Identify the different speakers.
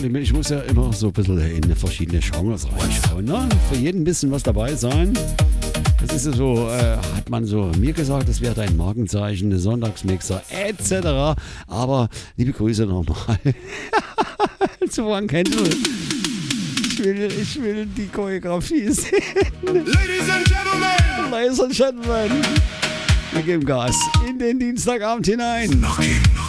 Speaker 1: ich muss ja immer so ein bisschen in verschiedene Genres reinschauen. Ne? Für jeden ein bisschen was dabei sein. Das ist ja so, hat man so mir gesagt, das wäre dein Markenzeichen, eine Sonntagsmixer etc. Aber liebe Grüße nochmal. Zu wann kennst du? Ich will die Choreografie sehen.
Speaker 2: Ladies and Gentlemen!
Speaker 1: Ladies and Gentlemen! Wir geben Gas in den Dienstagabend hinein.
Speaker 2: Knocking.